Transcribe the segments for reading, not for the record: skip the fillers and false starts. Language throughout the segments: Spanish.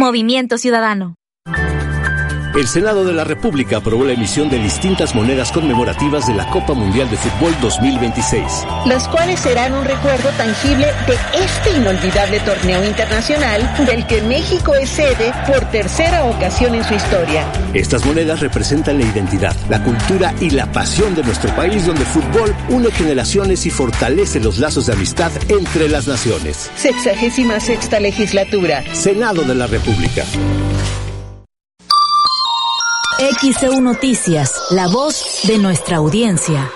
Movimiento Ciudadano. El Senado de la República aprobó la emisión de distintas monedas conmemorativas de la Copa Mundial de Fútbol 2026. Las cuales serán un recuerdo tangible de este inolvidable torneo internacional del que México es sede por tercera ocasión en su historia. Estas monedas representan la identidad, la cultura y la pasión de nuestro país, donde el fútbol une generaciones y fortalece los lazos de amistad entre las naciones. 66ª legislatura. Senado de la República. XEU Noticias, la voz de nuestra audiencia.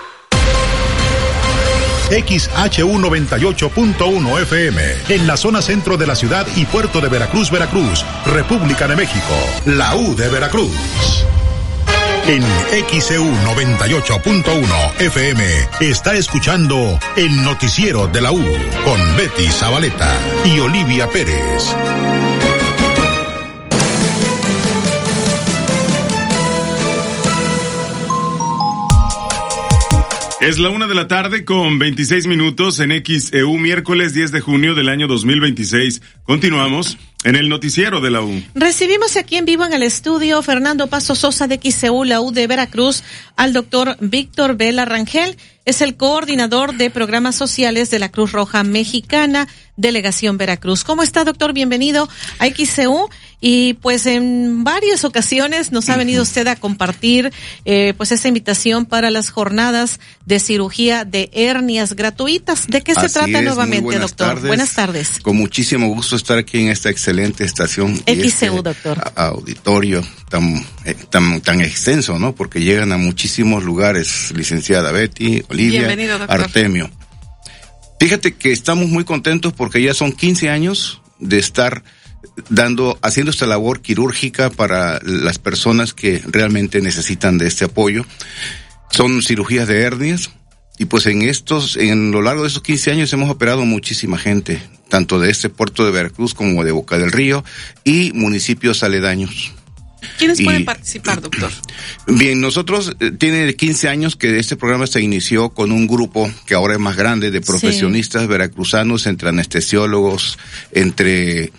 XHU 98.1 FM, en la zona centro de la ciudad y puerto de Veracruz, Veracruz, República de México, la U de Veracruz. En XEU 98.1 FM está escuchando el noticiero de la U con Betty Zabaleta y Olivia Pérez. Es la 1:00 con 26 minutos en XEU, miércoles 10 de junio del año 2026. Continuamos en el noticiero de la U. Recibimos aquí en vivo en el estudio Fernando Paso Sosa de XEU, la U de Veracruz, al doctor Víctor Vela Rangel. Es el coordinador de programas sociales de la Cruz Roja Mexicana, Delegación Veracruz. ¿Cómo está, doctor? Bienvenido a XEU. Y pues en varias ocasiones nos ha venido usted a compartir pues esta invitación para las jornadas de cirugía de hernias gratuitas. ¿De qué se trata nuevamente, doctor? Tardes. Buenas tardes. Con muchísimo gusto estar aquí en esta excelente estación. XEU, doctor. Auditorio tan extenso, ¿no? Porque llegan a muchísimos lugares, licenciada Betty, Olivia, bienvenido, doctor. Artemio. Fíjate que estamos muy contentos porque ya son 15 años de estar haciendo esta labor quirúrgica para las personas que realmente necesitan de este apoyo. Son cirugías de hernias y pues en lo largo de estos 15 años hemos operado muchísima gente, tanto de este puerto de Veracruz como de Boca del Río y municipios aledaños. ¿Quiénes pueden participar, doctor? Bien, nosotros tiene 15 años que este programa se inició con un grupo que ahora es más grande de profesionistas veracruzanos, entre anestesiólogos, entre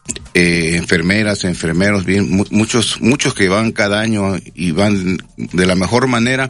enfermeras, enfermeros, bien, muchos que van cada año y van de la mejor manera,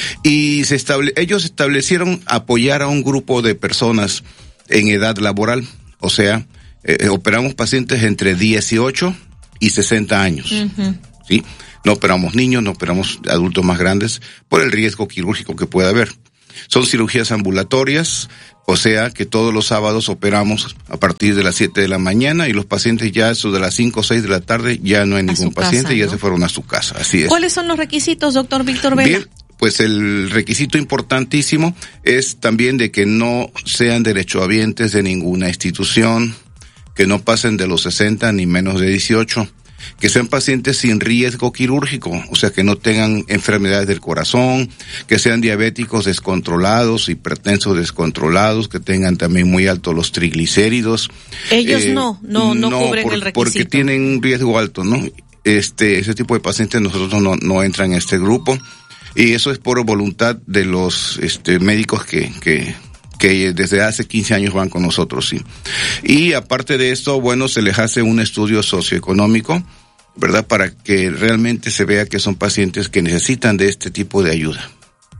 y ellos establecieron apoyar a un grupo de personas en edad laboral, o sea, operamos pacientes entre 18 y 60 años, ¿sí? No operamos niños, no operamos adultos más grandes por el riesgo quirúrgico que pueda haber. Son cirugías ambulatorias, o sea que todos los sábados operamos a partir de las 7 de la mañana y los pacientes ya eso de las 5 o 6 de la tarde ya no hay ningún paciente, ya se fueron a su casa, así es. ¿Cuáles son los requisitos, doctor Víctor Vela? Bien, pues el requisito importantísimo es también de que no sean derechohabientes de ninguna institución, que no pasen de los 60 ni menos de 18, que sean pacientes sin riesgo quirúrgico, o sea, que no tengan enfermedades del corazón, que sean diabéticos descontrolados, hipertensos descontrolados, que tengan también muy altos los triglicéridos. Ellos no cubren el requisito. Porque tienen un riesgo alto, ¿no? Ese tipo de pacientes nosotros no entran en este grupo, y eso es por voluntad de los médicos que desde hace 15 años van con nosotros, sí. Y aparte de esto, bueno, se les hace un estudio socioeconómico, ¿verdad? Para que realmente se vea que son pacientes que necesitan de este tipo de ayuda.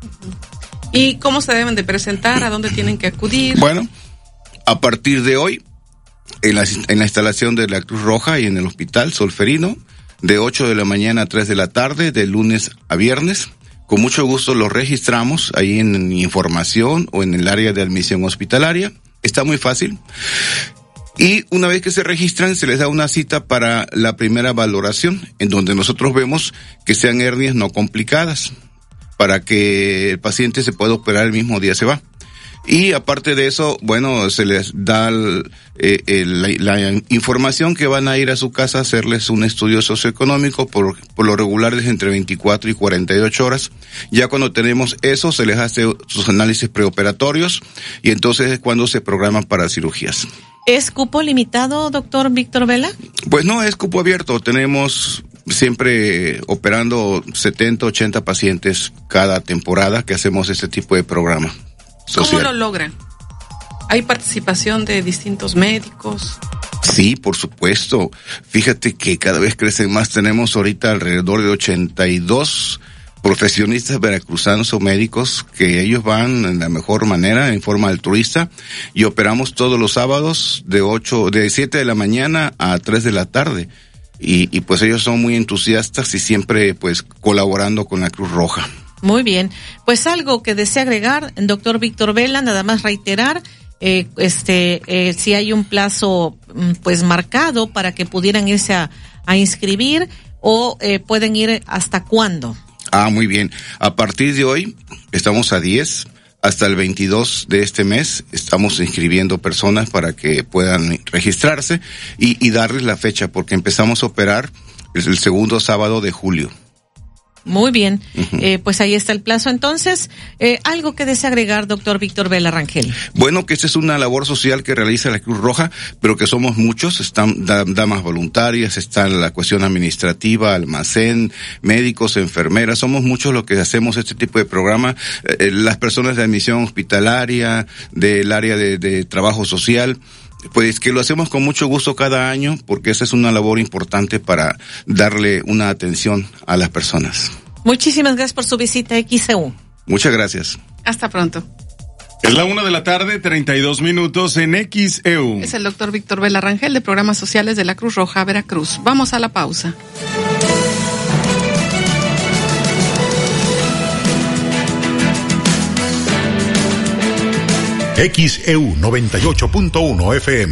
¿Y cómo se deben de presentar? ¿A dónde tienen que acudir? Bueno, a partir de hoy, en la instalación de la Cruz Roja y en el Hospital Solferino, de 8 de la mañana a 3 de la tarde, de lunes a viernes. Con mucho gusto los registramos ahí en información o en el área de admisión hospitalaria. Está muy fácil. Y una vez que se registran, se les da una cita para la primera valoración, en donde nosotros vemos que sean hernias no complicadas, para que el paciente se pueda operar el mismo día se va. Y aparte de eso, bueno, se les da la información que van a ir a su casa a hacerles un estudio socioeconómico por lo regular es entre 24 y 48 horas. Ya cuando tenemos eso, se les hace sus análisis preoperatorios y entonces es cuando se programan para cirugías. ¿Es cupo limitado, doctor Víctor Vela? Pues no, es cupo abierto. Tenemos siempre operando 70, 80 pacientes cada temporada que hacemos este tipo de programa social. ¿Cómo lo logran? ¿Hay participación de distintos médicos? Sí, por supuesto. Fíjate que cada vez crecen más. Tenemos ahorita alrededor de 82 profesionistas veracruzanos o médicos que ellos van en la mejor manera, en forma altruista, y operamos todos los sábados de 7 de la mañana a 3 de la tarde. Y pues ellos son muy entusiastas y siempre pues colaborando con la Cruz Roja. Muy bien. Pues algo que desea agregar, doctor Víctor Vela, nada más reiterar, si hay un plazo pues marcado para que pudieran irse a inscribir o pueden ir hasta cuándo. Muy bien. A partir de hoy, estamos a 10, hasta el 22 de este mes, estamos inscribiendo personas para que puedan registrarse y darles la fecha, porque empezamos a operar el segundo sábado de julio. Muy bien, pues ahí está el plazo. Entonces, algo que desea agregar, doctor Víctor Vela Rangel. Bueno, que esta es una labor social que realiza la Cruz Roja, pero que somos muchos, están damas voluntarias, está la cuestión administrativa, almacén, médicos, enfermeras, somos muchos los que hacemos este tipo de programa, las personas de admisión hospitalaria, del área de trabajo social. Pues que lo hacemos con mucho gusto cada año, porque esa es una labor importante para darle una atención a las personas. Muchísimas gracias por su visita a XEU. Muchas gracias. Hasta pronto. Es la 1:32 p.m. en XEU. Es el doctor Víctor Vela Rangel de Programas Sociales de la Cruz Roja Veracruz. Vamos a la pausa. XEU 98.1 FM.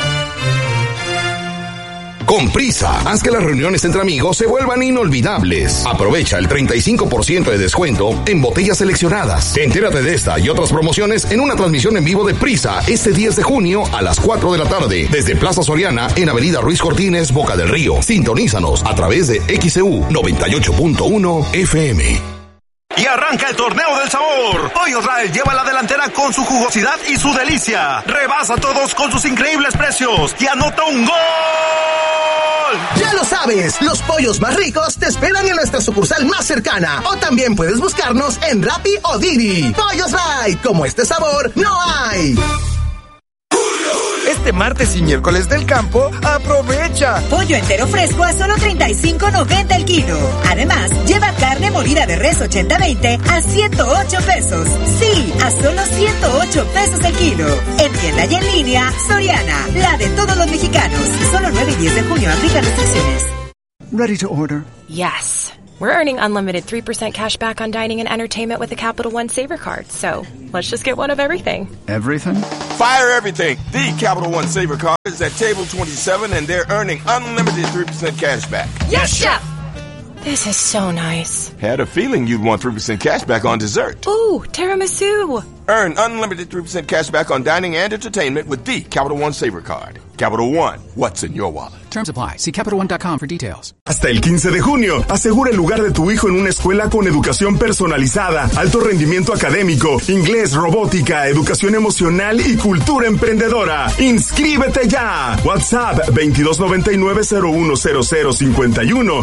Con Prisa, haz que las reuniones entre amigos se vuelvan inolvidables. Aprovecha el 35% de descuento en botellas seleccionadas. Entérate de esta y otras promociones en una transmisión en vivo de Prisa este 10 de junio a las 4 de la tarde desde Plaza Soriana en Avenida Ruiz Cortines, Boca del Río. Sintonízanos a través de XEU 98.1 FM. Y arranca el torneo del sabor. Pollos Rael lleva la delantera con su jugosidad y su delicia. Rebasa a todos con sus increíbles precios y anota un gol. Ya lo sabes, los pollos más ricos te esperan en nuestra sucursal más cercana. O también puedes buscarnos en Rappi o Didi. Pollos Rael, como este sabor no hay. Este martes y miércoles del campo, aprovecha. Pollo entero fresco a solo $35.90 el kilo. Además, lleva carne molida de res 80-20 a $108. Sí, a solo $108 el kilo. En tienda y en línea, Soriana, la de todos los mexicanos. Solo 9 y 10 de junio, aplica restricciones. Ready to order? Yes. We're earning unlimited 3% cash back on dining and entertainment with the Capital One Saver Card. So, let's just get one of everything. Everything? Fire everything. The Capital One Saver Card is at table 27 and they're earning unlimited 3% cash back. Yes, Chef! This is so nice. Had a feeling you'd want 3% cash back on dessert. Ooh, tiramisu. Earn unlimited 3% cash back on dining and entertainment with the Capital One Saver Card. Capital One, what's in your wallet? Terms apply. See CapitalOne.com for details. Hasta el 15 de junio, asegura el lugar de tu hijo en una escuela con educación personalizada, alto rendimiento académico, inglés, robótica, educación emocional y cultura emprendedora. ¡Inscríbete ya! WhatsApp 2299-010051,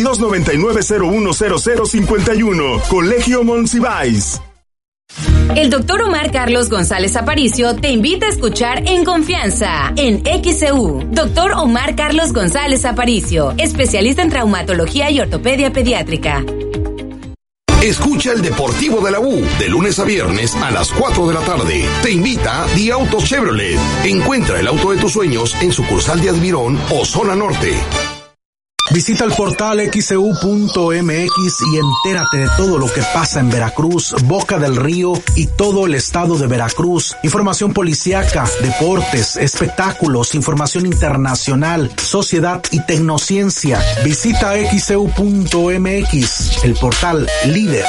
2299-010051. Colegio Monsiváis. El doctor Omar Carlos González Aparicio te invita a escuchar En Confianza, en XEU. Doctor Omar Carlos González Aparicio, especialista en traumatología y ortopedia pediátrica. Escucha el Deportivo de la U, de lunes a viernes a las 4 de la tarde. Te invita Di Autos Chevrolet. Encuentra el auto de tus sueños en sucursal de Admirón o Zona Norte. Visita el portal xeu.mx y entérate de todo lo que pasa en Veracruz, Boca del Río y todo el estado de Veracruz. Información policíaca, deportes, espectáculos, información internacional, sociedad y tecnociencia. Visita xeu.mx, el portal líder.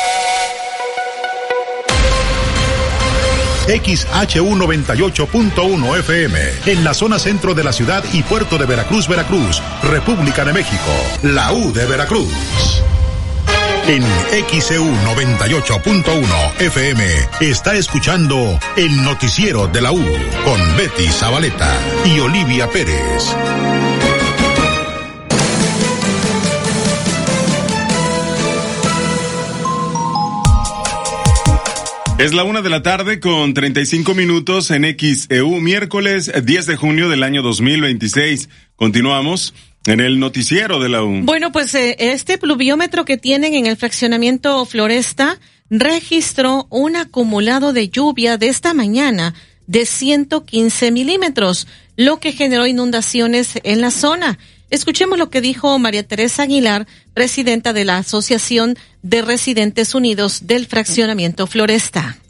XHU 98.1 FM, en la zona centro de la ciudad y puerto de Veracruz, Veracruz, República de México, la U de Veracruz. En XHU 98.1 FM está escuchando el noticiero de la U con Betty Zabaleta y Olivia Pérez. Es la 1:00 con 35 minutos en XEU, miércoles 10 de junio del año 2026. Continuamos en el noticiero de la U. Bueno, pues este pluviómetro que tienen en el fraccionamiento Floresta registró un acumulado de lluvia de esta mañana de 115 milímetros, lo que generó inundaciones en la zona. Escuchemos lo que dijo María Teresa Aguilar, presidenta de la Asociación de Residentes Unidos del Fraccionamiento Floresta.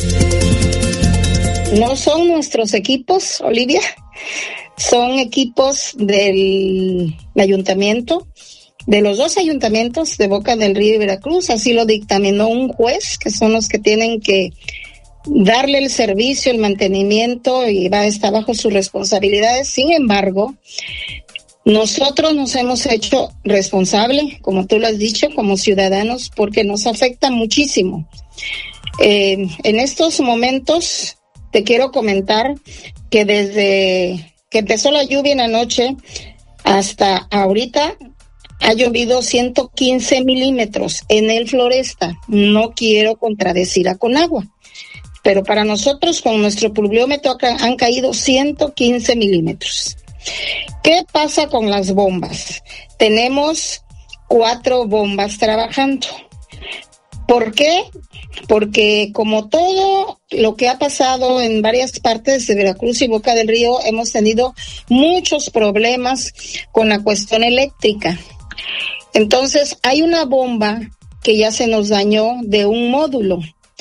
No son nuestros equipos, Olivia, son equipos del ayuntamiento, de los dos ayuntamientos de Boca del Río y Veracruz. Así lo dictaminó un juez, que son los que tienen que darle el servicio, el mantenimiento, y está bajo sus responsabilidades. Sin embargo, nosotros nos hemos hecho responsable, como tú lo has dicho, como ciudadanos, porque nos afecta muchísimo. En estos momentos te quiero comentar que desde que empezó la lluvia en la noche hasta ahorita ha llovido 115 milímetros en el Floresta. No quiero contradecir a Conagua, pero para nosotros con nuestro pluviómetro han caído 115 milímetros. ¿Qué pasa con las bombas? Tenemos 4 bombas trabajando. ¿Por qué? Porque como todo lo que ha pasado en varias partes de Veracruz y Boca del Río, hemos tenido muchos problemas con la cuestión eléctrica. Entonces, hay una bomba que ya se nos dañó de un módulo.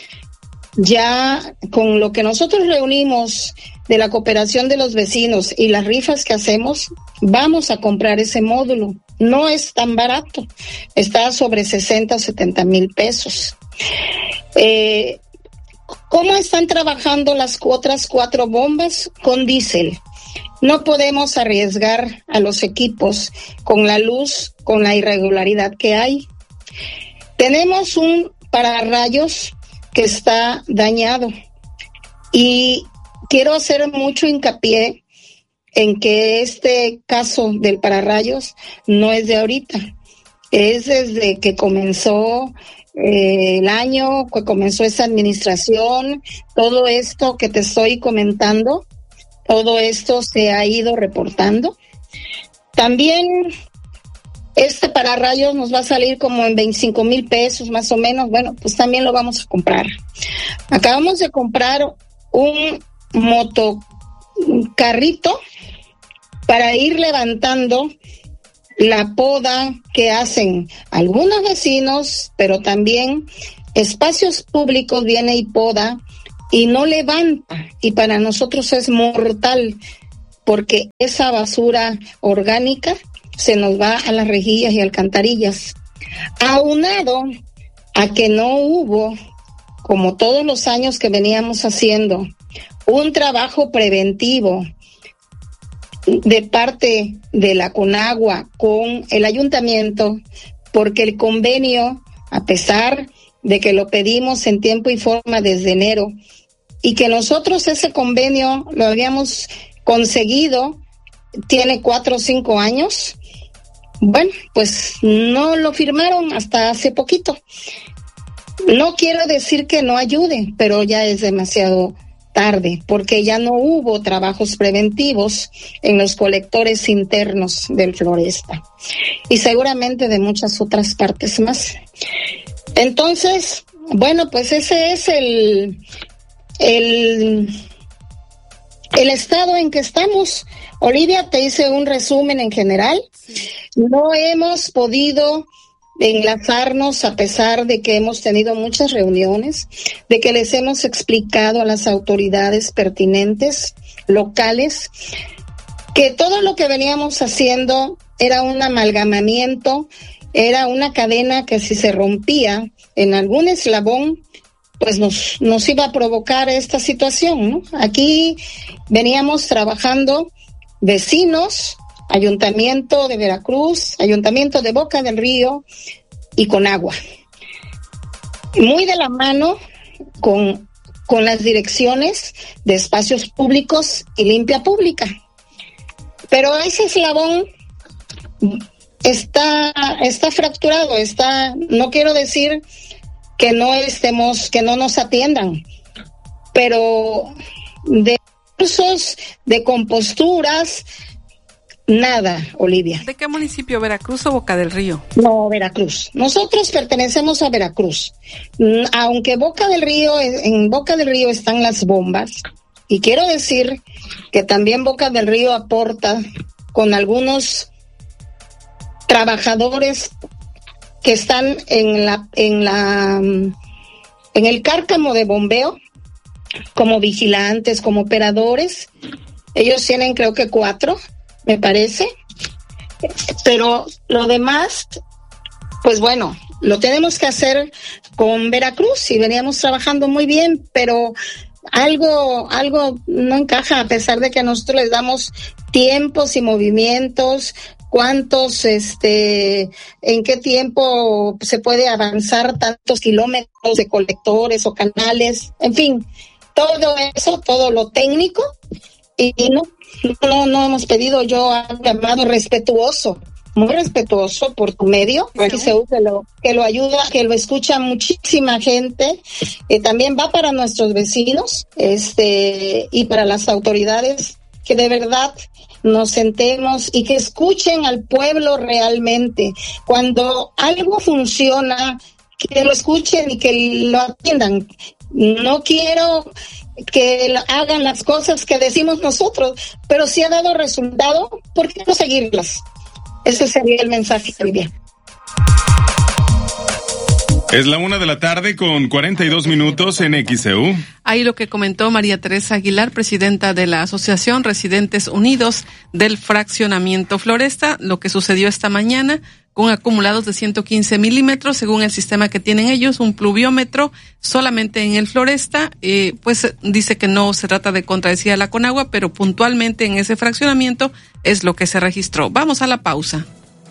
Ya con lo que nosotros reunimos de la cooperación de los vecinos y las rifas que hacemos, vamos a comprar ese módulo. No es tan barato, está sobre 60 o 70 mil pesos. ¿Cómo están trabajando las otras 4 bombas? Con diésel. No podemos arriesgar a los equipos con la luz, con la irregularidad que hay. Tenemos un pararrayos que está dañado y quiero hacer mucho hincapié en que este caso del pararrayos no es de ahorita, es desde que comenzó el año, que comenzó esta administración. Todo esto que te estoy comentando, todo esto se ha ido reportando. También este pararrayos nos va a salir como en 25 mil pesos más o menos. Bueno, pues también lo vamos a comprar. Acabamos de comprar un motocarrito para ir levantando la poda que hacen algunos vecinos, pero también espacios públicos viene y poda y no levanta, y para nosotros es mortal porque esa basura orgánica se nos va a las rejillas y alcantarillas. Aunado a que no hubo, como todos los años que veníamos haciendo, un trabajo preventivo de parte de la Conagua con el ayuntamiento, porque el convenio, a pesar de que lo pedimos en tiempo y forma desde enero, y que nosotros ese convenio lo habíamos conseguido, tiene 4 o 5 años, bueno, pues no lo firmaron hasta hace poquito. No quiero decir que no ayude, pero ya es demasiado tarde, porque ya no hubo trabajos preventivos en los colectores internos del Floresta y seguramente de muchas otras partes más. Entonces, bueno, pues ese es el estado en que estamos. Olivia, te hice un resumen en general. No hemos podido enlazarnos a pesar de que hemos tenido muchas reuniones, de que les hemos explicado a las autoridades pertinentes locales que todo lo que veníamos haciendo era un amalgamamiento, era una cadena que si se rompía en algún eslabón, pues nos iba a provocar esta situación, ¿no? Aquí veníamos trabajando vecinos, Ayuntamiento de Veracruz, Ayuntamiento de Boca del Río y Conagua, muy de la mano con las direcciones de espacios públicos y limpia pública. Pero ese eslabón está fracturado, no quiero decir que no nos atiendan. Pero de cursos, de composturas, nada, Olivia. ¿De qué municipio? ¿Veracruz o Boca del Río? No, Veracruz. Nosotros pertenecemos a Veracruz. Aunque en Boca del Río están las bombas, y quiero decir que también Boca del Río aporta con algunos trabajadores que están en el cárcamo de bombeo, como vigilantes, como operadores. Ellos tienen, creo que 4, me parece. Pero lo demás, pues bueno, lo tenemos que hacer con Veracruz y veníamos trabajando muy bien, pero algo no encaja, a pesar de que nosotros les damos tiempos y movimientos, cuántos, en qué tiempo se puede avanzar tantos kilómetros de colectores o canales, en fin, todo eso, todo lo técnico, y no hemos pedido. Yo un llamado respetuoso, muy respetuoso por tu medio, XEU, que lo ayuda, que lo escucha muchísima gente, también va para nuestros vecinos, y para las autoridades, que de verdad nos sentemos y que escuchen al pueblo realmente. Cuando algo funciona, que lo escuchen y que lo atiendan. No quiero que hagan las cosas que decimos nosotros, pero si ha dado resultado, ¿por qué no seguirlas? Ese sería el mensaje, Silvia. Es la 1:42 en XEU. Ahí lo que comentó María Teresa Aguilar, presidenta de la Asociación Residentes Unidos del Fraccionamiento Floresta, lo que sucedió esta mañana con acumulados de 115 milímetros, según el sistema que tienen ellos, un pluviómetro solamente en el Floresta. Pues dice que no se trata de contradecir a la Conagua, pero puntualmente en ese fraccionamiento es lo que se registró. Vamos a la pausa.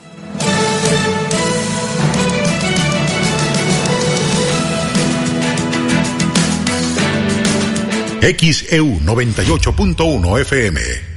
XEU 98.1 FM.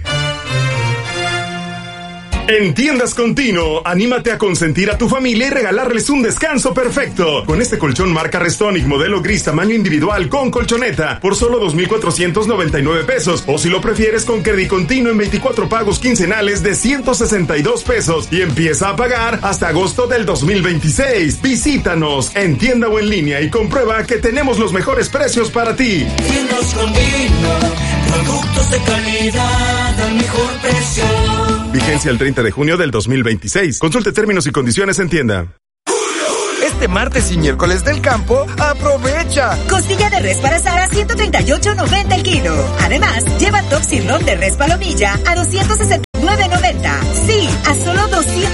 En Tiendas Continuo, anímate a consentir a tu familia y regalarles un descanso perfecto. Con este colchón marca Restonic, modelo gris, tamaño individual, con colchoneta, por solo 2,499 pesos. O si lo prefieres, con Credit Continuo en 24 pagos quincenales de 162 pesos. Y empieza a pagar hasta agosto del 2026. Visítanos en tienda o en línea y comprueba que tenemos los mejores precios para ti. Tiendas Continuo, productos de calidad al mejor precio. Vigencia el 30 de junio del 2026. Consulte términos y condiciones en tienda. Este martes y miércoles del campo, aprovecha. Costilla de res para asar a 138.90 el kilo. Además, lleva top sirloin de res palomilla a 269.90. Sí, a solo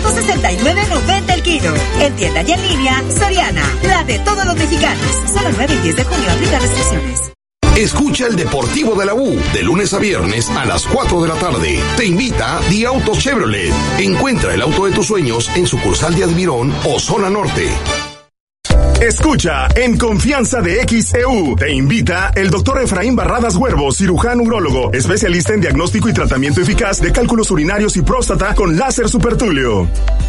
269.90 el kilo. En tienda y en línea, Soriana, la de todos los mexicanos. Solo 9 y 10 de junio aplica restricciones. Escucha el Deportivo de la U de lunes a viernes a las 4 de la tarde. Te invita Di Autos Chevrolet. Encuentra el auto de tus sueños en sucursal de Admirón o Zona Norte. Escucha en Confianza de XEU. Te invita el doctor Efraín Barradas Huervo, cirujano urólogo, especialista en diagnóstico y tratamiento eficaz de cálculos urinarios y próstata con láser supertulio.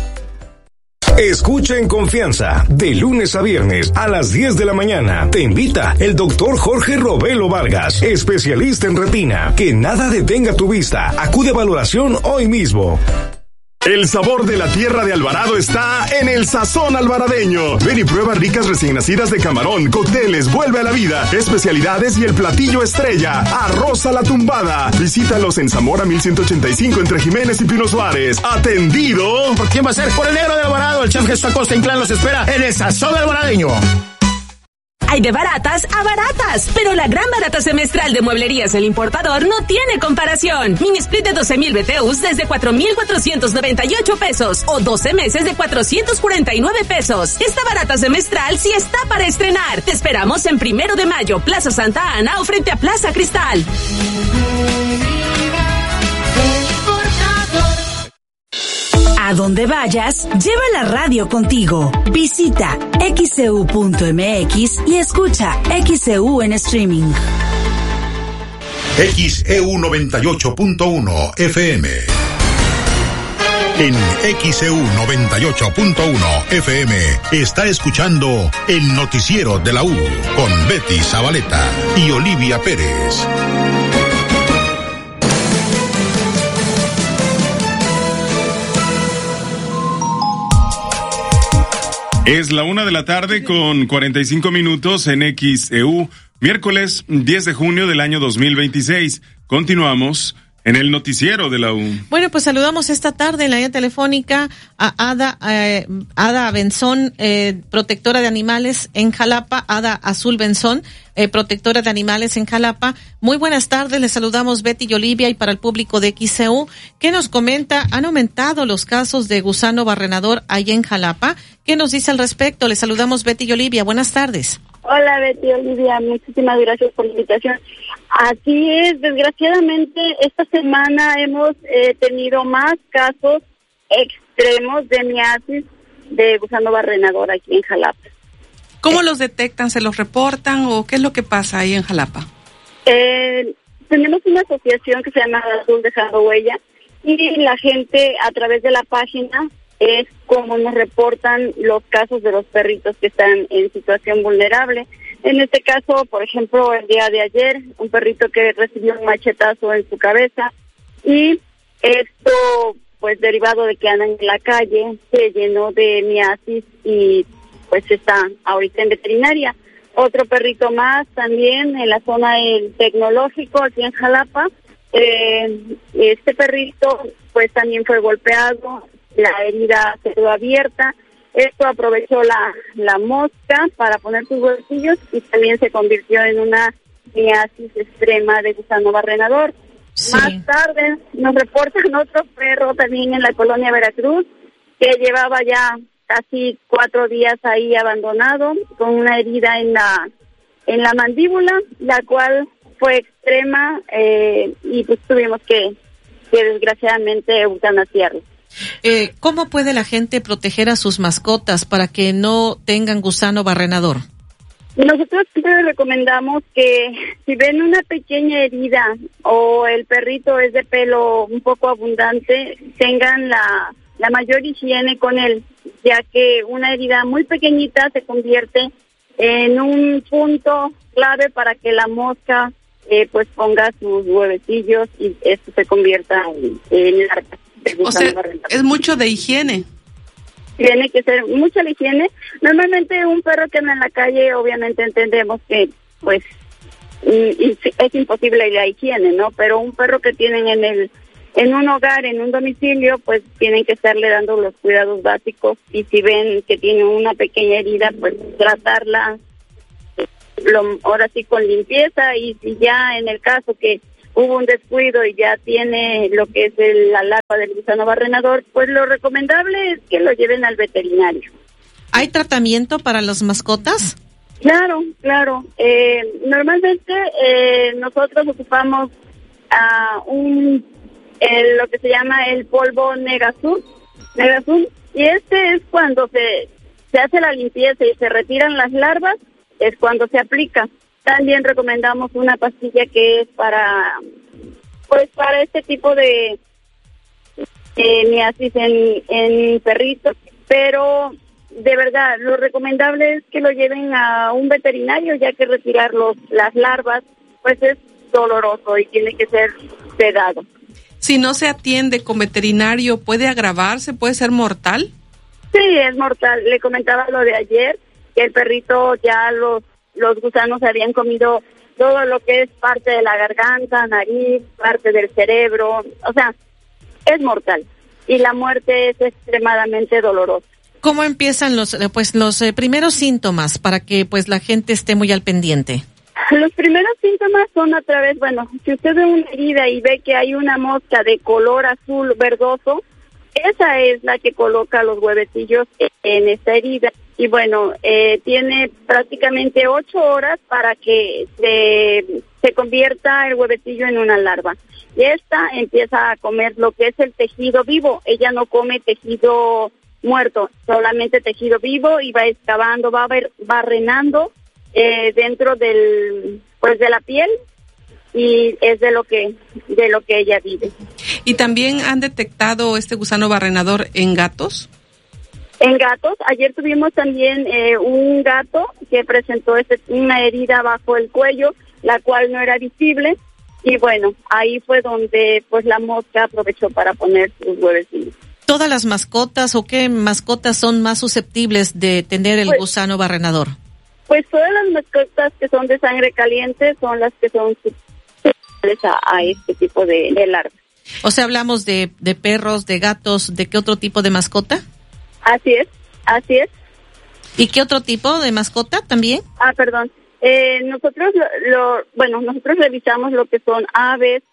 Escucha en Confianza, de lunes a viernes a las 10 de la mañana. Te invita el doctor Jorge Robelo Vargas, especialista en retina. Que nada detenga tu vista. Acude a valoración hoy mismo. El sabor de la tierra de Alvarado está en el Sazón Alvaradeño. Ven y prueba ricas recién nacidas de camarón, cócteles, vuelve a la vida, especialidades y el platillo estrella, arroz a la tumbada. Visítalos en Zamora 1185 entre Jiménez y Pino Suárez. Atendido. ¿Por quién va a ser? Por el negro de Alvarado. El chef Jesús Acosta Inclán los espera en el Sazón Alvaradeño. Hay de baratas a baratas, pero la gran barata semestral de Mueblerías El Importador no tiene comparación. Mini split de 12,000 BTUs desde 4,498 pesos o 12 meses de 449 pesos. Esta barata semestral sí está para estrenar. Te esperamos en 1 de mayo, Plaza Santa Ana o frente a Plaza Cristal. A donde vayas, lleva la radio contigo. Visita xeu.mx y escucha XEU en streaming. XEU 98.1 FM. En XEU 98.1 FM está escuchando el noticiero de la U con Betty Zabaleta y Olivia Pérez. Es la 1:00 con 45 minutos en XEU, miércoles 10 de junio del año 2026. Continuamos en el noticiero de la U. Bueno, pues saludamos esta tarde en la línea telefónica a Ada Benzón, protectora de animales en Jalapa, Ada Azul Benzón, protectora de animales en Jalapa. Muy buenas tardes, les saludamos Betty y Olivia, y para el público de XEU, ¿qué nos comenta? ¿Han aumentado los casos de gusano barrenador allá en Jalapa? ¿Qué nos dice al respecto? Les saludamos Betty y Olivia, buenas tardes. Hola Betty y Olivia, muchísimas gracias por la invitación. Así es, desgraciadamente esta semana hemos tenido más casos extremos de miasis de gusano barrenador aquí en Jalapa. ¿Cómo los detectan? ¿Se los reportan o qué es lo que pasa ahí en Jalapa? Tenemos una asociación que se llama Azul Dejando Huella, y la gente a través de la página es como nos reportan los casos de los perritos que están en situación vulnerable. En este caso, por ejemplo, el día de ayer, un perrito que recibió un machetazo en su cabeza, y esto, pues derivado de que andan en la calle, se llenó de miasis y pues está ahorita en veterinaria. Otro perrito más también en la zona del Tecnológico, aquí en Jalapa. Este perrito pues también fue golpeado, la herida se quedó abierta. Esto aprovechó la mosca para poner sus huevecillos y también se convirtió en una miasis extrema de gusano barrenador. Sí. Más tarde nos reportan otro perro también en la colonia Veracruz, que llevaba ya casi 4 días ahí abandonado, con una herida en la mandíbula, la cual fue extrema, y pues tuvimos que desgraciadamente eutanasiarlo. ¿Cómo puede la gente proteger a sus mascotas para que no tengan gusano barrenador? Nosotros siempre recomendamos que si ven una pequeña herida o el perrito es de pelo un poco abundante, tengan la mayor higiene con él, ya que una herida muy pequeñita se convierte en un punto clave para que la mosca pues ponga sus huevecillos y esto se convierta en larvas. O sea, es mucho de higiene. Tiene que ser mucha la higiene. Normalmente un perro que anda en la calle, obviamente entendemos que pues es imposible la higiene, ¿no? Pero un perro que tienen en un hogar, en un domicilio, pues tienen que estarle dando los cuidados básicos, y si ven que tiene una pequeña herida, pues tratarla ahora sí con limpieza, y si ya en el caso que hubo un descuido y ya tiene lo que es la larva del gusano barrenador, pues lo recomendable es que lo lleven al veterinario. ¿Hay tratamiento para las mascotas? Claro. Normalmente nosotros ocupamos lo que se llama el polvo Negazul, y este es cuando se hace la limpieza y se retiran las larvas, es cuando se aplica. También recomendamos una pastilla que es para este tipo de miasis en perritos, pero de verdad lo recomendable es que lo lleven a un veterinario, ya que retirar las larvas pues es doloroso y tiene que ser sedado. Si no se atiende con veterinario, ¿puede agravarse? ¿Puede ser mortal? Sí, es mortal. Le comentaba lo de ayer, que el perrito ya los gusanos habían comido todo lo que es parte de la garganta, nariz, parte del cerebro, o sea, es mortal y la muerte es extremadamente dolorosa. ¿Cómo empiezan los primeros síntomas para que pues la gente esté muy al pendiente? Los primeros síntomas son a través, si usted ve una herida y ve que hay una mosca de color azul verdoso, esa es la que coloca los huevecillos en esta herida. Y tiene prácticamente 8 horas para que se convierta el huevecillo en una larva. Y esta empieza a comer lo que es el tejido vivo. Ella no come tejido muerto, solamente tejido vivo, y va excavando, va barrenando dentro de la piel, y es de lo que ella vive. ¿Y también han detectado este gusano barrenador en gatos? En gatos, ayer tuvimos también un gato que presentó una herida bajo el cuello, la cual no era visible, y bueno, ahí fue donde pues la mosca aprovechó para poner sus huevecillos. ¿Todas las mascotas o qué mascotas son más susceptibles de tener el gusano barrenador? Pues todas las mascotas que son de sangre caliente son las que son susceptibles a este tipo de larvas. O sea, hablamos de perros, de gatos, ¿de qué otro tipo de mascota? Así es. ¿Y qué otro tipo de mascota también? Perdón. Nosotros nosotros revisamos lo que son aves.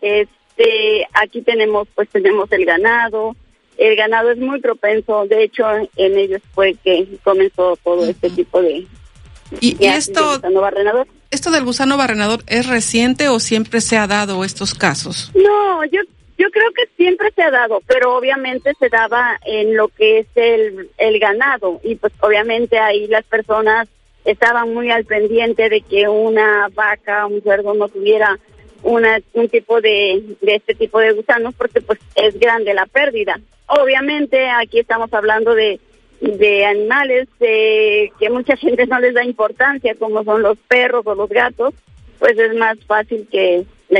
Aquí tenemos el ganado. El ganado es muy propenso, de hecho, en ellos fue que comenzó todo este tipo de... ¿Y esto del gusano barrenador es reciente o siempre se ha dado estos casos? No, yo creo que siempre se ha dado, pero obviamente se daba en lo que es el ganado, y pues obviamente ahí las personas estaban muy al pendiente de que una vaca, un cerdo no tuviera un tipo de este tipo de gusanos, porque pues es grande la pérdida. Obviamente aquí estamos hablando de animales que mucha gente no les da importancia, como son los perros o los gatos, pues es más fácil que se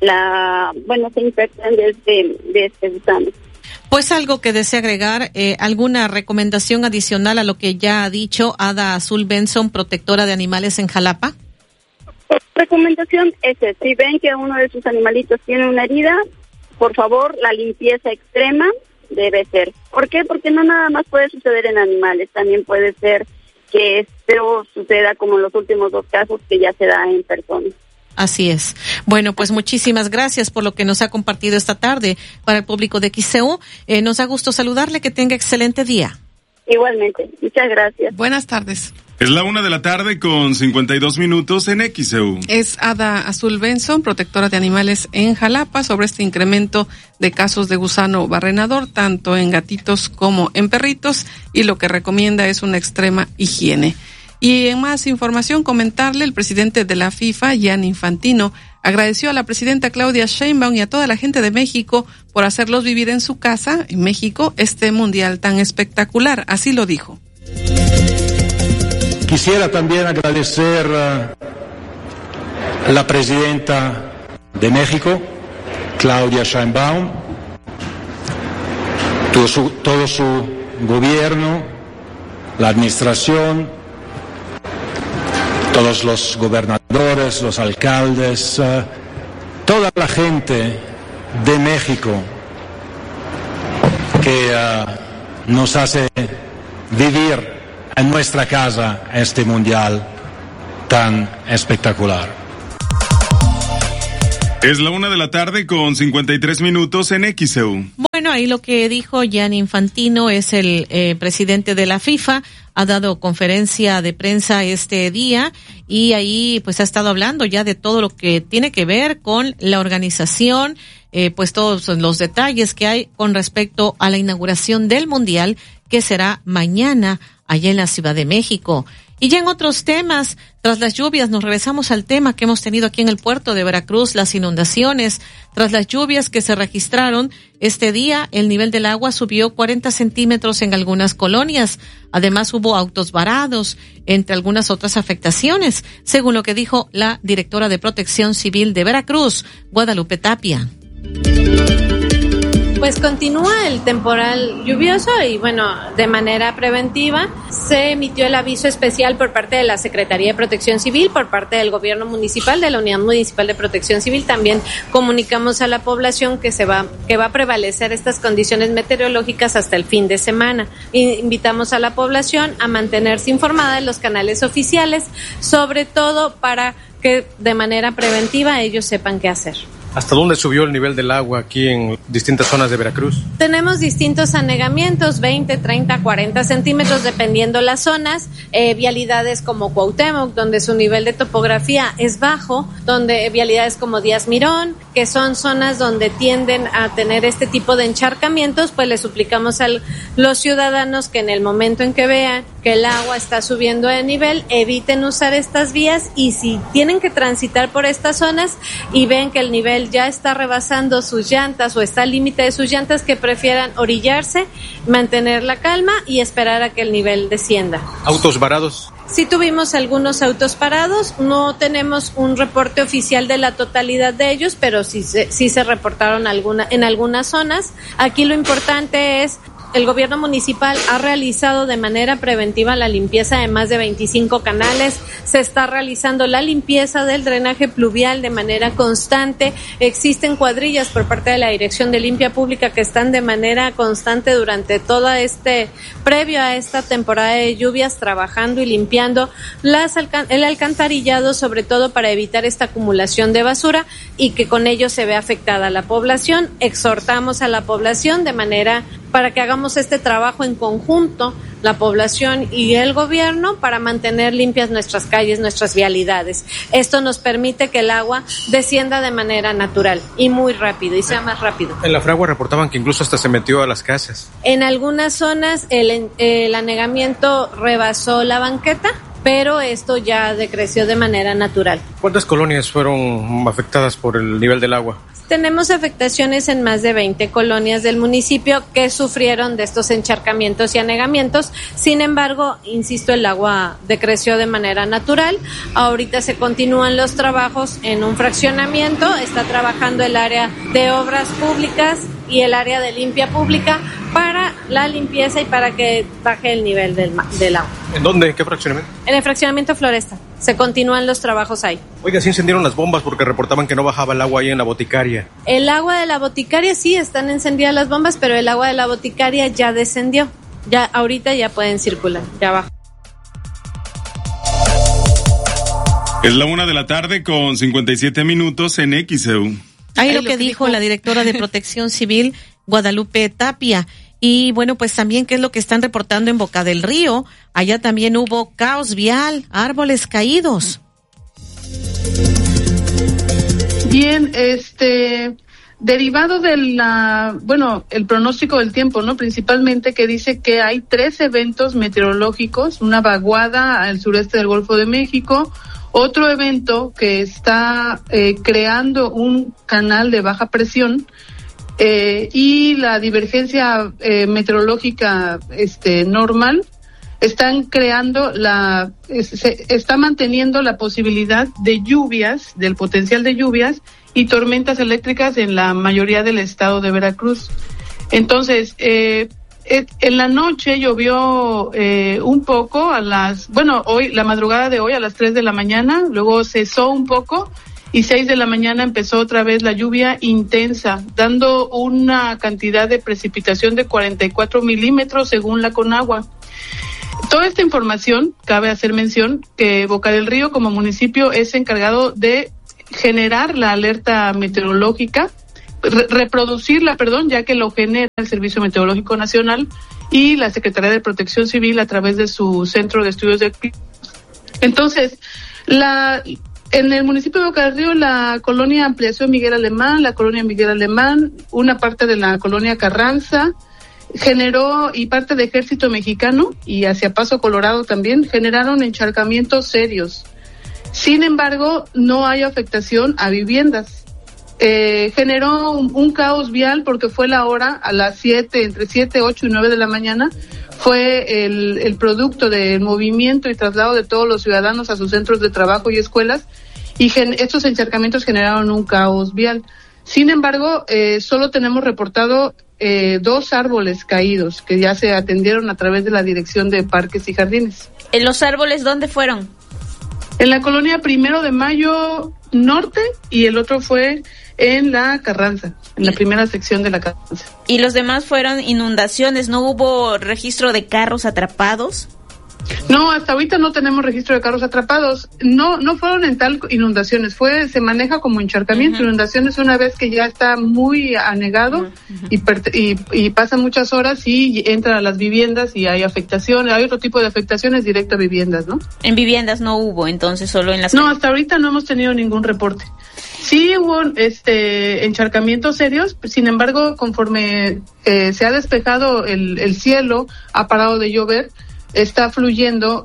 infecten de este gusano. Pues algo que desea agregar, alguna recomendación adicional a lo que ya ha dicho Ada Azul Benson, protectora de animales en Jalapa. Recomendación es, si ven que uno de sus animalitos tiene una herida, por favor, la limpieza extrema debe ser. ¿Por qué? Porque no nada más puede suceder en animales, también puede ser que esto suceda como en los últimos 2 casos que ya se da en personas. Así es. Bueno, pues muchísimas gracias por lo que nos ha compartido esta tarde para el público de XCU. Nos da gusto saludarle, que tenga excelente día. Igualmente, muchas gracias. Buenas tardes. Es la 1:00 con 52 minutos en XCU. Es Ada Azul Benson, protectora de animales en Jalapa, sobre este incremento de casos de gusano barrenador, tanto en gatitos como en perritos, y lo que recomienda es una extrema higiene. Y en más información, comentarle, el presidente de la FIFA, Gianni Infantino, agradeció a la presidenta Claudia Sheinbaum y a toda la gente de México por hacerlos vivir en su casa, en México, este mundial tan espectacular. Así lo dijo. Quisiera también agradecer a la presidenta de México, Claudia Sheinbaum, todo su gobierno, la administración, todos los gobernadores, los alcaldes, toda la gente de México que nos hace vivir en nuestra casa este mundial tan espectacular. Es la 1:00 con 53 minutos en XCU. Bueno, ahí lo que dijo Gianni Infantino, es el presidente de la FIFA, ha dado conferencia de prensa este día y ahí pues ha estado hablando ya de todo lo que tiene que ver con la organización, pues todos los detalles que hay con respecto a la inauguración del Mundial, que será mañana allá en la Ciudad de México. Y ya en otros temas, tras las lluvias, nos regresamos al tema que hemos tenido aquí en el puerto de Veracruz, las inundaciones. Tras las lluvias que se registraron este día, el nivel del agua subió 40 centímetros en algunas colonias. Además, hubo autos varados, entre algunas otras afectaciones, según lo que dijo la directora de Protección Civil de Veracruz, Guadalupe Tapia. Pues continúa el temporal lluvioso y bueno, de manera preventiva se emitió el aviso especial por parte de la Secretaría de Protección Civil, por parte del Gobierno Municipal, de la Unidad Municipal de Protección Civil. También comunicamos a la población que va a prevalecer estas condiciones meteorológicas hasta el fin de semana. Invitamos a la población a mantenerse informada en los canales oficiales, sobre todo para que de manera preventiva ellos sepan qué hacer. ¿Hasta dónde subió el nivel del agua aquí en distintas zonas de Veracruz? Tenemos distintos anegamientos, 20, 30, 40 centímetros, dependiendo las zonas. Vialidades como Cuauhtémoc, donde su nivel de topografía es bajo, donde vialidades como Díaz Mirón, que son zonas donde tienden a tener este tipo de encharcamientos, pues les suplicamos a los ciudadanos que en el momento en que vean que el agua está subiendo de nivel, eviten usar estas vías, y si tienen que transitar por estas zonas y ven que el nivel ya está rebasando sus llantas o está al límite de sus llantas, que prefieran orillarse, mantener la calma y esperar a que el nivel descienda. ¿Autos varados? Sí tuvimos algunos autos parados, no tenemos un reporte oficial de la totalidad de ellos, pero sí se reportaron en algunas zonas. Aquí lo importante es, el gobierno municipal ha realizado de manera preventiva la limpieza de más de 25 canales, se está realizando la limpieza del drenaje pluvial de manera constante, existen cuadrillas por parte de la Dirección de Limpia Pública que están de manera constante durante previo a esta temporada de lluvias, trabajando y limpiando el alcantarillado, sobre todo para evitar esta acumulación de basura y que con ello se vea afectada la población. Exhortamos a la población de manera para que hagamos este trabajo en conjunto, la población y el gobierno, para mantener limpias nuestras calles, nuestras vialidades. Esto nos permite que el agua descienda de manera natural y muy rápido, y sea más rápido. En la fragua reportaban que incluso hasta se metió a las casas. En algunas zonas el anegamiento rebasó la banqueta, pero esto ya decreció de manera natural. ¿Cuántas colonias fueron afectadas por el nivel del agua? Tenemos afectaciones en más de 20 colonias del municipio que sufrieron de estos encharcamientos y anegamientos. Sin embargo, insisto, el agua decreció de manera natural. Ahorita se continúan los trabajos en un fraccionamiento. Está trabajando el área de obras públicas y el área de limpia pública para la limpieza y para que baje el nivel del agua. ¿En dónde? ¿En qué fraccionamiento? En el fraccionamiento Floresta. Se continúan los trabajos ahí. Oiga, sí encendieron las bombas porque reportaban que no bajaba el agua ahí en la boticaria. El agua de la boticaria sí, están encendidas las bombas, pero el agua de la boticaria ya descendió. Ya ahorita ya pueden circular, ya bajó. Es la 1:00 con 57 minutos en XEU. Ahí lo que dijo la directora de Protección Civil, Guadalupe Tapia. Y bueno, pues también qué es lo que están reportando en Boca del Río. Allá también hubo caos vial, árboles caídos. Bien, derivado de el pronóstico del tiempo, ¿no? Principalmente que dice que hay 3 eventos meteorológicos, una vaguada al sureste del Golfo de México, otro evento que está creando un canal de baja presión, y la divergencia meteorológica normal están creando se está manteniendo la posibilidad de lluvias, del potencial de lluvias y tormentas eléctricas en la mayoría del estado de Veracruz. Entonces, en la noche llovió un poco hoy, la madrugada de hoy a las 3 de la mañana, luego cesó un poco y 6 de la mañana empezó otra vez la lluvia intensa, dando una cantidad de precipitación de 44 milímetros según la Conagua. Toda esta información, cabe hacer mención que Boca del Río como municipio es encargado de generar la alerta meteorológica, reproducirla, ya que lo genera el Servicio Meteorológico Nacional y la Secretaría de Protección Civil a través de su Centro de Estudios de Clima. Entonces, en el municipio de Boca del Río, la colonia Ampliación Miguel Alemán, la colonia Miguel Alemán, una parte de la colonia Carranza, y parte de Ejército Mexicano y hacia Paso Colorado también, generaron encharcamientos serios. Sin embargo, no hay afectación a viviendas. Generó un caos vial porque fue la hora a las 7, entre 7, 8 y 9 de la mañana, fue el producto del movimiento y traslado de todos los ciudadanos a sus centros de trabajo y escuelas, y estos encharcamientos generaron un caos vial. Sin embargo, solo tenemos reportado 2 árboles caídos que ya se atendieron a través de la Dirección de Parques y Jardines. ¿En los árboles dónde fueron? En la colonia 1 de Mayo Norte y el otro fue en la Carranza, en la primera sección de la Carranza. ¿Y los demás fueron inundaciones? ¿No hubo registro de carros atrapados? No, hasta ahorita no tenemos registro de carros atrapados. No fueron en tal inundaciones, se maneja como encharcamiento. Inundaciones una vez que ya está muy anegado y pasan muchas horas y entran a las viviendas y hay afectaciones, hay otro tipo de afectaciones directo a viviendas, ¿no? En viviendas no hubo, entonces solo en las... No, hasta ahorita no hemos tenido ningún reporte. Sí hubo encharcamientos serios, sin embargo, conforme se ha despejado el cielo, ha parado de llover, está fluyendo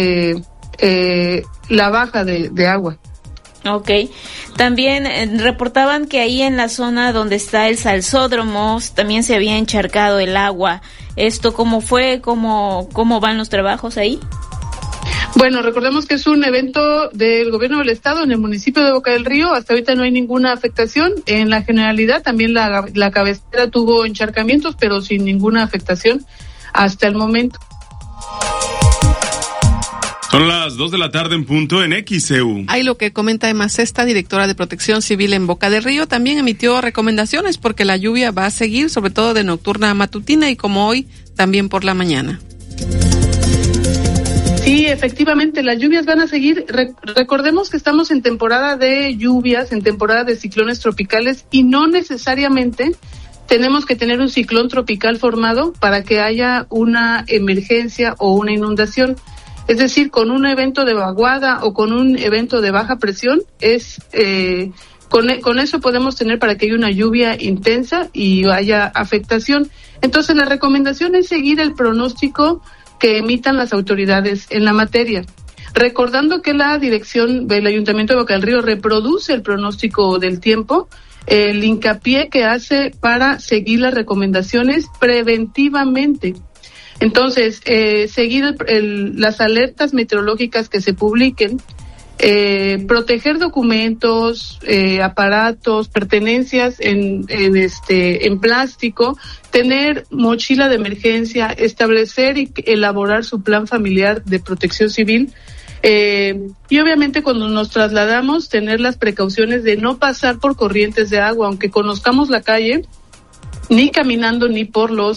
la baja de agua. Ok. También reportaban que ahí en la zona donde está el salsódromo también se había encharcado el agua. ¿Esto cómo fue? ¿Cómo van los trabajos ahí? Bueno, recordemos que es un evento del gobierno del estado en el municipio de Boca del Río. Hasta ahorita no hay ninguna afectación. En la generalidad también la cabecera tuvo encharcamientos, pero sin ninguna afectación hasta el momento. Son las 2 de la tarde en punto en XEU. Hay lo que comenta Emma Cesta, directora de Protección Civil en Boca del Río, también emitió recomendaciones porque la lluvia va a seguir, sobre todo de nocturna a matutina y como hoy, también por la mañana. Sí, efectivamente, las lluvias van a seguir. Recordemos que estamos en temporada de lluvias, en temporada de ciclones tropicales y no necesariamente tenemos que tener un ciclón tropical formado para que haya una emergencia o una inundación. Es decir, con un evento de vaguada o con un evento de baja presión, con eso podemos tener para que haya una lluvia intensa y haya afectación. Entonces, la recomendación es seguir el pronóstico que emitan las autoridades en la materia. Recordando que la dirección del Ayuntamiento de Boca del Río reproduce el pronóstico del tiempo, el hincapié que hace para seguir las recomendaciones preventivamente. Entonces, seguir las alertas meteorológicas que se publiquen, proteger documentos, aparatos, pertenencias en plástico, tener mochila de emergencia, establecer y elaborar su plan familiar de protección civil. Y obviamente cuando nos trasladamos, tener las precauciones de no pasar por corrientes de agua, aunque conozcamos la calle, ni caminando ni por los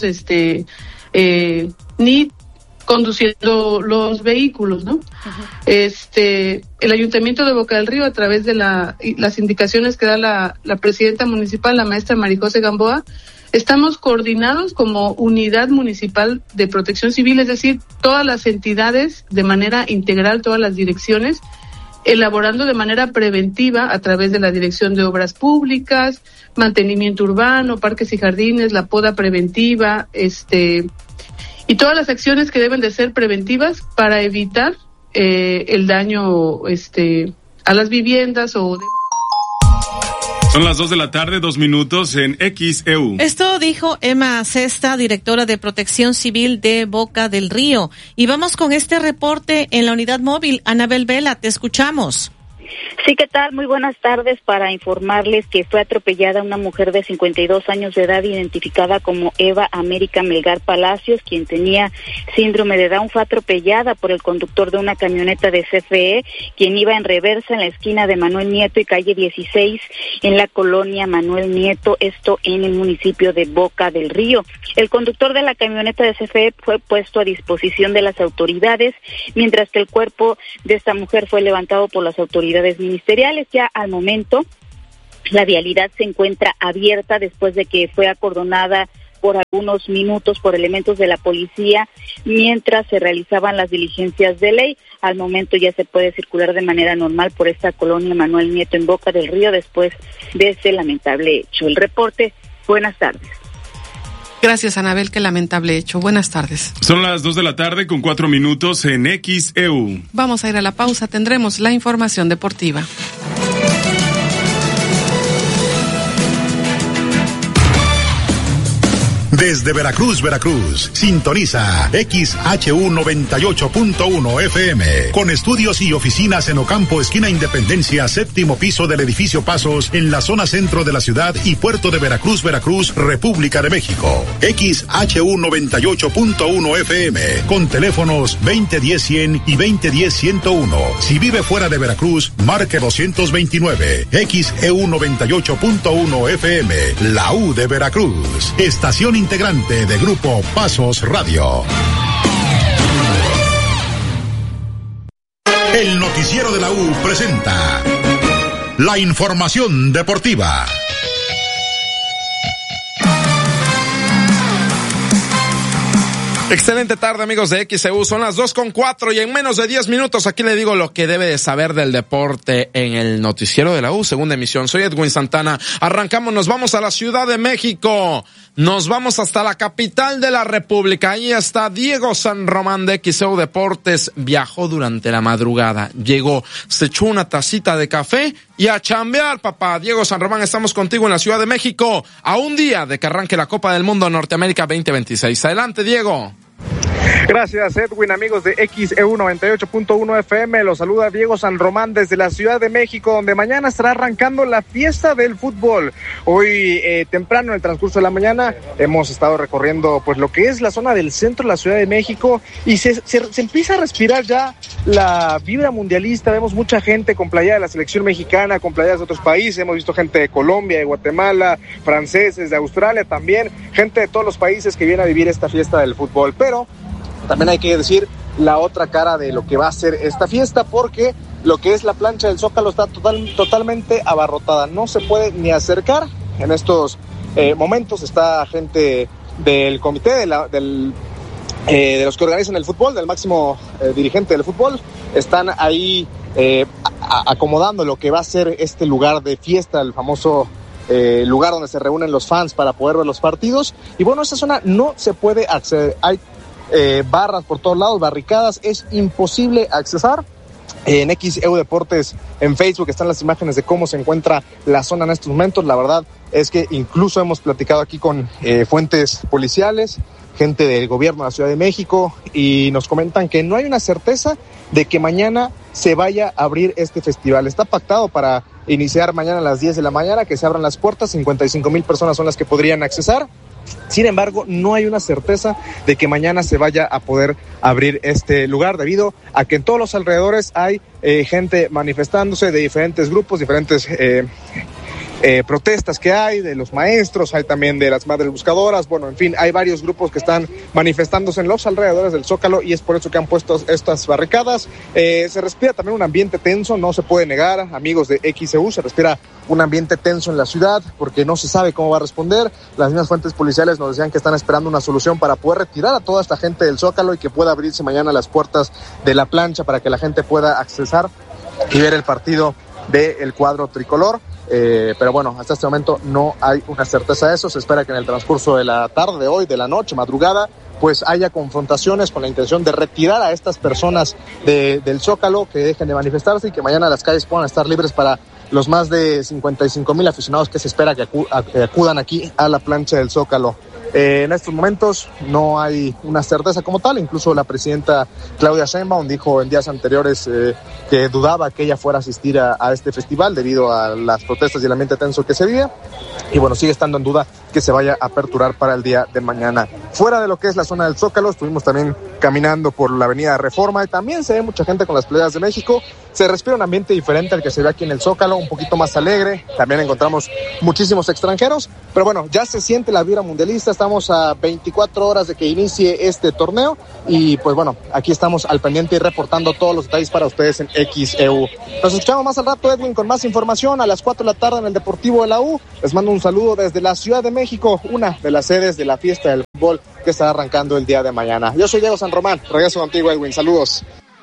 ni conduciendo los vehículos, ¿no? Uh-huh. El Ayuntamiento de Boca del Río, a través de las indicaciones que da la presidenta municipal, la maestra Marijose Gamboa, estamos coordinados como unidad municipal de protección civil, es decir, todas las entidades de manera integral, todas las direcciones, elaborando de manera preventiva a través de la Dirección de Obras Públicas, Mantenimiento Urbano, Parques y Jardines, la poda preventiva, y todas las acciones que deben de ser preventivas para evitar el daño a las viviendas o de... Son las 2 de la tarde, 2 minutos en XEU. Esto dijo Emma Cesta, directora de Protección Civil de Boca del Río. Y vamos con este reporte en la unidad móvil. Anabel Vela, te escuchamos. Sí, ¿qué tal? Muy buenas tardes. Para informarles que fue atropellada una mujer de 52 años de edad identificada como Eva América Melgar Palacios, quien tenía síndrome de Down. Fue atropellada por el conductor de una camioneta de CFE, quien iba en reversa en la esquina de Manuel Nieto y calle 16 en la colonia Manuel Nieto, esto en el municipio de Boca del Río. El conductor de la camioneta de CFE fue puesto a disposición de las autoridades, mientras que el cuerpo de esta mujer fue levantado por las autoridades ministeriales. Ya al momento la vialidad se encuentra abierta después de que fue acordonada por algunos minutos por elementos de la policía mientras se realizaban las diligencias de ley. Al momento ya se puede circular de manera normal por esta colonia Manuel Nieto en Boca del Río después de este lamentable hecho. El reporte, buenas tardes. Gracias, Anabel, qué lamentable hecho. Buenas tardes. Son las 2 de la tarde con 4 minutos en XEU. Vamos a ir a la pausa, tendremos la información deportiva. Desde Veracruz, sintoniza XHU 98.1 FM, con estudios y oficinas en Ocampo, esquina Independencia, séptimo piso del edificio Pasos, en la zona centro de la ciudad y puerto de Veracruz, República de México. XHU 98.1 FM, con teléfonos 2010-100 y 2010-101. Si vive fuera de Veracruz, marque 229. XEU 98.1 FM, la U de Veracruz. Estación integrante de Grupo Pasos Radio. El noticiero de la U presenta la información deportiva. Excelente tarde, amigos de XEU. Son las 2:04 y en menos de 10 minutos aquí le digo lo que debe de saber del deporte en el noticiero de la U, segunda emisión. Soy Edwin Santana. Arrancamos, nos vamos a la Ciudad de México. Nos vamos hasta la capital de la República. Ahí está Diego San Román de XEU Deportes. Viajó durante la madrugada. Llegó, se echó una tacita de café y a chambear, papá. Diego San Román, estamos contigo en la Ciudad de México a un día de que arranque la Copa del Mundo Norteamérica 2026. Adelante, Diego. Gracias, Edwin. Amigos de XEU 98.1 FM, los saluda Diego San Román desde la Ciudad de México, donde mañana estará arrancando la fiesta del fútbol. Hoy temprano, en el transcurso de la mañana, hemos estado recorriendo pues lo que es la zona del centro de la Ciudad de México y se empieza a respirar ya la vibra mundialista. Vemos mucha gente con playera de la selección mexicana, con playeras de otros países. Hemos visto gente de Colombia, de Guatemala, franceses, de Australia también, gente de todos los países que viene a vivir esta fiesta del fútbol. Pero también hay que decir la otra cara de lo que va a ser esta fiesta, porque lo que es la plancha del Zócalo está totalmente abarrotada. No se puede ni acercar. En estos momentos está gente del comité, de los que organizan el fútbol, del máximo dirigente del fútbol. Están ahí acomodando lo que va a ser este lugar de fiesta, el famoso lugar donde se reúnen los fans para poder ver los partidos. Y bueno, esta zona no se puede acceder. Hay barras por todos lados, barricadas, es imposible accesar. En XEU Deportes en Facebook están las imágenes de cómo se encuentra la zona en estos momentos. La verdad es que incluso hemos platicado aquí con fuentes policiales, gente del gobierno de la Ciudad de México, y nos comentan que no hay una certeza de que mañana se vaya a abrir este festival. Está pactado para iniciar mañana a las 10 de la mañana, que se abran las puertas. 55,000 personas son las que podrían accesar. Sin embargo, no hay una certeza de que mañana se vaya a poder abrir este lugar, debido a que en todos los alrededores hay gente manifestándose de diferentes grupos, diferentes protestas que hay de los maestros, hay también de las madres buscadoras. Bueno, en fin, hay varios grupos que están manifestándose en los alrededores del Zócalo y es por eso que han puesto estas barricadas. Se respira también un ambiente tenso, no se puede negar, amigos de XEU, se respira un ambiente tenso en la ciudad porque no se sabe cómo va a responder. Las mismas fuentes policiales nos decían que están esperando una solución para poder retirar a toda esta gente del Zócalo y que pueda abrirse mañana las puertas de la plancha para que la gente pueda accesar y ver el partido del cuadro tricolor. Pero bueno, hasta este momento no hay una certeza de eso. Se espera que en el transcurso de la tarde de hoy, de la noche, madrugada, pues haya confrontaciones con la intención de retirar a estas personas del Zócalo, que dejen de manifestarse y que mañana las calles puedan estar libres para los más de 55,000 aficionados que se espera que acudan aquí a la plancha del Zócalo. En estos momentos no hay una certeza como tal. Incluso la presidenta Claudia Sheinbaum dijo en días anteriores que dudaba que ella fuera a asistir a este festival debido a las protestas y el ambiente tenso que se vive. Y bueno, sigue estando en duda que se vaya a aperturar para el día de mañana. Fuera de lo que es la zona del Zócalo, estuvimos también caminando por la avenida Reforma y también se ve mucha gente con las playeras de México. Se respira un ambiente diferente al que se ve aquí en el Zócalo, un poquito más alegre. También encontramos muchísimos extranjeros, pero bueno, ya se siente la vibra mundialista. Estamos a 24 horas de que inicie este torneo y pues bueno, aquí estamos al pendiente y reportando todos los detalles para ustedes en XEU. Nos escuchamos más al rato, Edwin, con más información a las 4 de la tarde en el Deportivo de la U. Les mando un saludo desde la Ciudad de México, una de las sedes de la fiesta del fútbol que estará arrancando el día de mañana. Yo soy Diego San Román, regreso contigo, Edwin, saludos.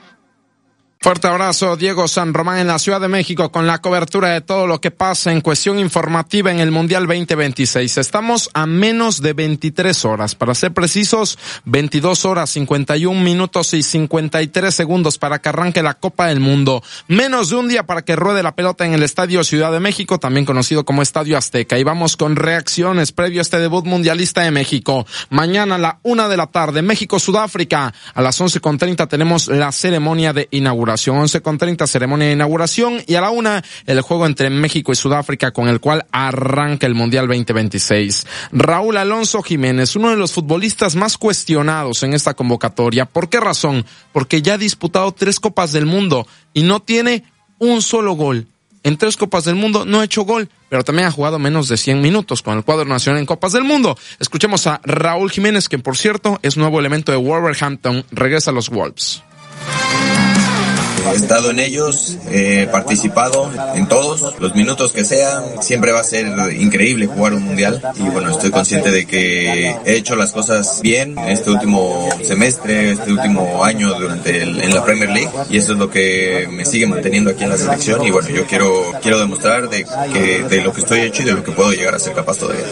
Fuerte abrazo, Diego San Román en la Ciudad de México con la cobertura de todo lo que pasa en cuestión informativa en el Mundial 2026. Estamos a menos de 23 horas, para ser precisos, 22 horas, 51 minutos y 53 segundos para que arranque la Copa del Mundo. Menos de un día para que ruede la pelota en el Estadio Ciudad de México, también conocido como Estadio Azteca. Y vamos con reacciones previo a este debut mundialista de México. Mañana a la 1 de la tarde, México-Sudáfrica. A las 11:30 tenemos la ceremonia de inauguración. 11:30 ceremonia de inauguración y a la 1 el juego entre México y Sudáfrica con el cual arranca el Mundial 2026. Raúl Alonso Jiménez, uno de los futbolistas más cuestionados en esta convocatoria. ¿Por qué razón? Porque ya ha disputado 3 Copas del Mundo y no tiene un solo gol. En 3 Copas del Mundo no ha hecho gol, pero también ha jugado menos de 100 minutos con el cuadro nacional en Copas del Mundo. Escuchemos a Raúl Jiménez, que por cierto es nuevo elemento de Wolverhampton, regresa a los Wolves. He estado en ellos, he participado en todos, los minutos que sean. Siempre va a ser increíble jugar un mundial y bueno, estoy consciente de que he hecho las cosas bien este último semestre, este último año en la Premier League, y eso es lo que me sigue manteniendo aquí en la selección. Y bueno, yo quiero demostrar de lo que estoy hecho y de lo que puedo llegar a ser capaz todavía.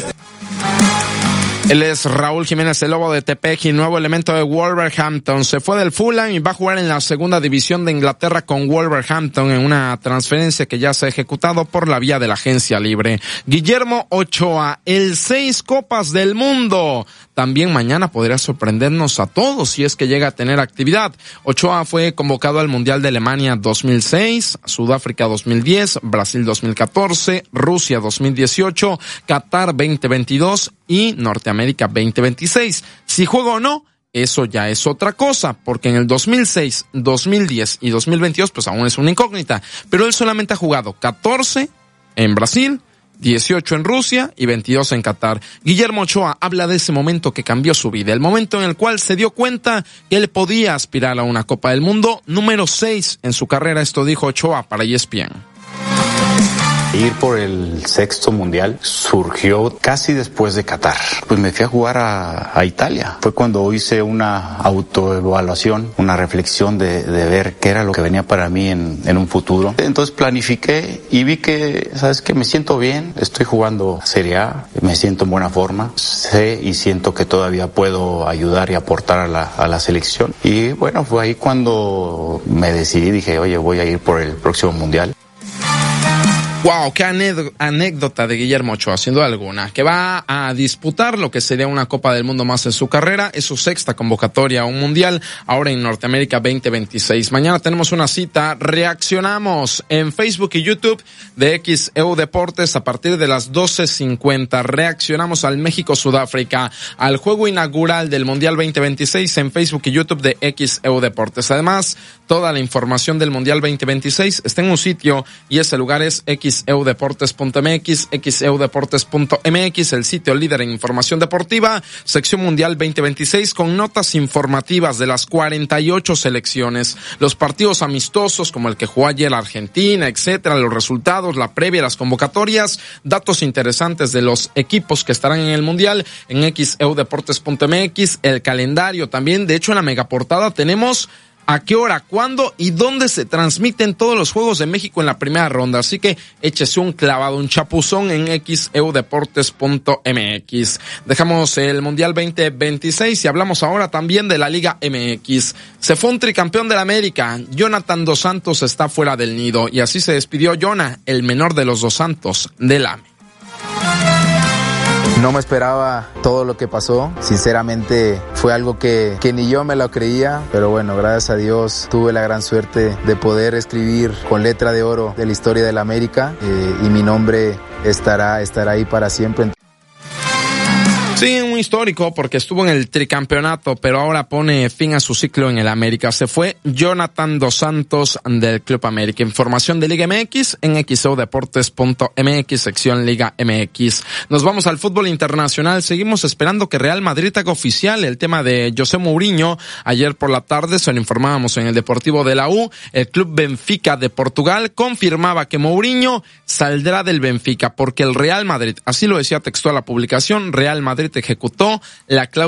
Él es Raúl Jiménez, el Lobo de Tepeji, nuevo elemento de Wolverhampton. Se fue del Fulham y va a jugar en la segunda división de Inglaterra con Wolverhampton en una transferencia que ya se ha ejecutado por la vía de la agencia libre. Guillermo Ochoa, el 6 Copas del Mundo. También mañana podría sorprendernos a todos si es que llega a tener actividad. Ochoa fue convocado al Mundial de Alemania 2006, Sudáfrica 2010, Brasil 2014, Rusia 2018, Qatar 2022 y Norteamérica 2026. Si juega o no, eso ya es otra cosa, porque en el 2006, 2010 y 2022 pues aún es una incógnita, pero él solamente ha jugado 14 en Brasil, 18 en Rusia y 22 en Qatar. Guillermo Ochoa habla de ese momento que cambió su vida, el momento en el cual se dio cuenta que él podía aspirar a una Copa del Mundo, número 6 en su carrera. Esto dijo Ochoa para ESPN. Ir por el 6º mundial surgió casi después de Qatar. Pues me fui a jugar a Italia. Fue cuando hice una autoevaluación, una reflexión de ver qué era lo que venía para mí en un futuro. Entonces planifiqué y vi que, ¿sabes qué? Me siento bien, estoy jugando Serie A, me siento en buena forma, sé y siento que todavía puedo ayudar y aportar a la selección. Y bueno, fue ahí cuando me decidí, dije, oye, voy a ir por el próximo mundial. Wow, qué anécdota de Guillermo Ochoa, sin duda alguna, que va a disputar lo que sería una Copa del Mundo más en su carrera, es su 6ª convocatoria a un mundial, ahora en Norteamérica 2026. Mañana tenemos una cita, reaccionamos en Facebook y YouTube de XEU Deportes a partir de las 12:50. Reaccionamos al México-Sudáfrica, al juego inaugural del Mundial 2026 en Facebook y YouTube de XEU Deportes. Además, toda la información del Mundial 2026 está en un sitio y ese lugar es xeudeportes.mx, xeudeportes.mx, el sitio líder en información deportiva, sección Mundial 2026 con notas informativas de las 48 selecciones, los partidos amistosos como el que jugó ayer Argentina, etcétera, los resultados, la previa, las convocatorias, datos interesantes de los equipos que estarán en el Mundial en xeudeportes.mx, el calendario también. De hecho, en la megaportada tenemos a qué hora, cuándo y dónde se transmiten todos los Juegos de México en la primera ronda. Así que échese un clavado, un chapuzón en xeudeportes.mx. Dejamos el Mundial 2026 y hablamos ahora también de la Liga MX. Se fue un tricampeón de la América. Jonathan Dos Santos está fuera del nido y así se despidió Jonah, el menor de los Dos Santos del AME. No me esperaba todo lo que pasó, sinceramente fue algo que ni yo me lo creía, pero bueno, gracias a Dios tuve la gran suerte de poder escribir con letra de oro de la historia de la América y mi nombre estará ahí para siempre. Sí, un histórico porque estuvo en el tricampeonato, pero ahora pone fin a su ciclo en el América. Se fue Jonathan Dos Santos del Club América. Información de Liga MX en xeudeportes.mx, sección Liga MX. Nos vamos al fútbol internacional. Seguimos esperando que Real Madrid haga oficial el tema de José Mourinho. Ayer por la tarde se lo informábamos en el Deportivo de la U. El Club Benfica de Portugal confirmaba que Mourinho saldrá del Benfica porque el Real Madrid, así lo decía textual la publicación, Real Madrid ejecutó la cláusula